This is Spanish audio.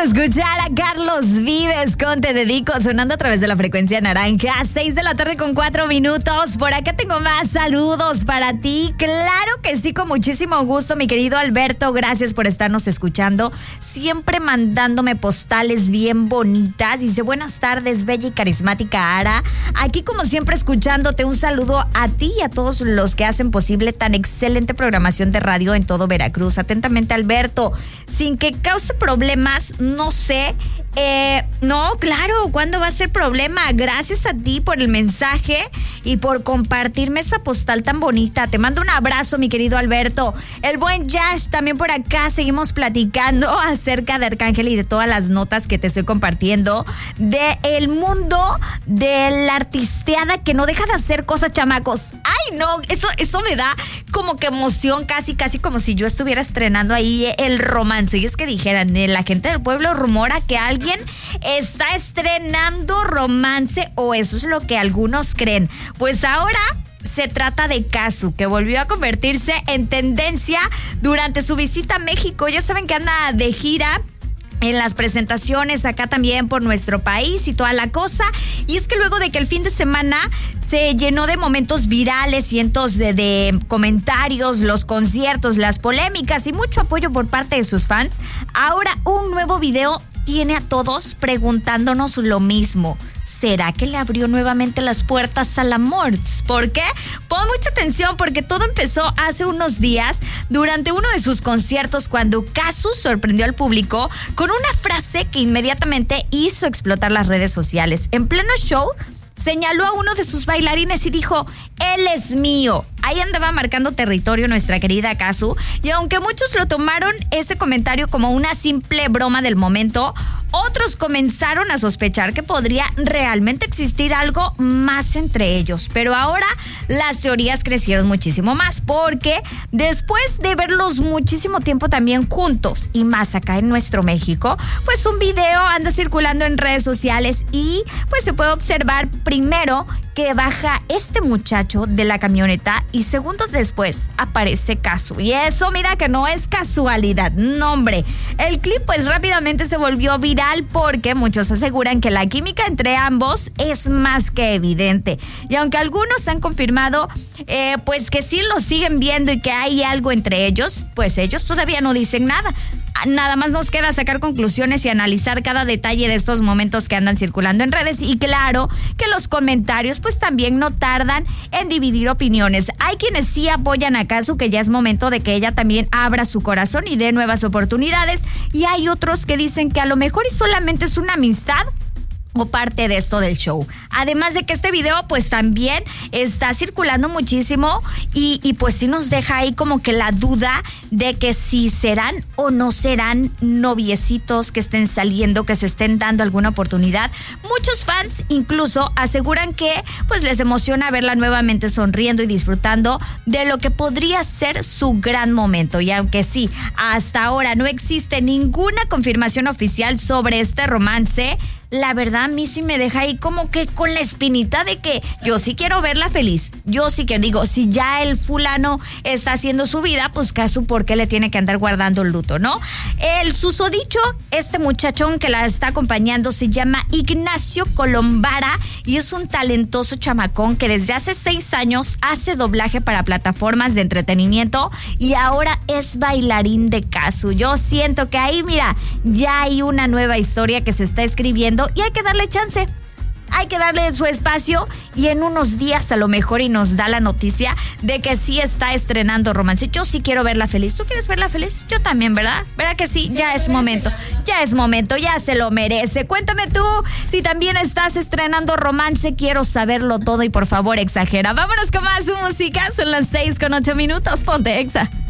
de escuchar a Carlos Vives con Te Dedico, sonando a través de la frecuencia naranja. 6:04 p.m. Por acá tengo más saludos para ti. Claro que sí, con muchísimo gusto, mi querido Alberto. Gracias por estarnos escuchando. Siempre mandándome postales bien bonitas. Dice, buenas tardes, bella y carismática Ara. Aquí, como siempre, escuchándote. Un saludo a ti y a todos los que hacen posible tan excelente programación de radio en todo Veracruz. Atentamente, Alberto. Sin que cause problemas, no sé. No, claro, ¿cuándo va a ser problema? Gracias a ti por el mensaje y por compartirme esa postal tan bonita. Te mando un abrazo, mi querido Alberto. El buen Yash también por acá. Seguimos platicando acerca de Arcángel y de todas las notas que te estoy compartiendo del mundo de la artisteada que no deja de hacer cosas, chamacos. Ay, no, eso me da como que emoción, casi como si yo estuviera estrenando ahí el romance. Y es que dijeran, la gente del pueblo rumora que alguien está estrenando romance, o eso es lo que algunos creen. Pues ahora se trata de Kazu, que volvió a convertirse en tendencia durante su visita a México. Ya saben que anda de gira en las presentaciones acá también por nuestro país y toda la cosa. Y es que luego de que el fin de semana se llenó de momentos virales, cientos de comentarios, los conciertos, las polémicas y mucho apoyo por parte de sus fans, ahora un nuevo video tiene a todos preguntándonos lo mismo. ¿Será que le abrió nuevamente las puertas al amor? ¿Por qué? Pon mucha atención porque todo empezó hace unos días durante uno de sus conciertos, cuando Kazu sorprendió al público con una frase que inmediatamente hizo explotar las redes sociales. En pleno show, señaló a uno de sus bailarines y dijo, él es mío. Ahí andaba marcando territorio nuestra querida Kazu, y aunque muchos lo tomaron ese comentario como una simple broma del momento, otros comenzaron a sospechar que podría realmente existir algo más entre ellos. Pero ahora las teorías crecieron muchísimo más, porque después de verlos muchísimo tiempo también juntos, y más acá en nuestro México, pues un video anda circulando en redes sociales y pues se puede observar primero que baja este muchacho de la camioneta y segundos después aparece Kazu. Y eso, mira, que no es casualidad, no, hombre. El clip pues rápidamente se volvió viral porque muchos aseguran que la química entre ambos es más que evidente. Y aunque algunos han confirmado pues que sí lo siguen viendo y que hay algo entre ellos, pues ellos todavía no dicen nada. Nada más nos queda sacar conclusiones y analizar cada detalle de estos momentos que andan circulando en redes. Y claro que los comentarios pues también no tardan en dividir opiniones. Hay quienes sí apoyan a Kazu, que ya es momento de que ella también abra su corazón y dé nuevas oportunidades. Y hay otros que dicen que a lo mejor y solamente es una amistad o parte de esto del show. Además de que este video pues también está circulando muchísimo y pues sí nos deja ahí como que la duda de que si serán o no serán noviecitos que estén saliendo, que se estén dando alguna oportunidad. Muchos fans incluso aseguran que pues les emociona verla nuevamente sonriendo y disfrutando de lo que podría ser su gran momento. Y aunque sí, hasta ahora no existe ninguna confirmación oficial sobre este romance, la verdad a mí sí me deja ahí como que con la espinita de que yo sí quiero verla feliz. Yo sí que digo, si ya el fulano está haciendo su vida, pues Kazu, ¿por qué le tiene que andar guardando el luto, no? El susodicho, este muchachón que la está acompañando, se llama Ignacio Colombara y es un talentoso chamacón que desde hace 6 años hace doblaje para plataformas de entretenimiento y ahora es bailarín de Kazu. Yo siento que ahí, mira, ya hay una nueva historia que se está escribiendo y hay que darle chance. Hay que darle su espacio y en unos días a lo mejor y nos da la noticia de que sí está estrenando romance. Yo sí quiero verla feliz. ¿Tú quieres verla feliz? Yo también, ¿verdad? ¿Verdad que sí? Ya es momento, ya se lo merece. Cuéntame tú si también estás estrenando romance. Quiero saberlo todo y por favor exagera. Vámonos con más música. Son las 6:08 p.m. Ponte Exa.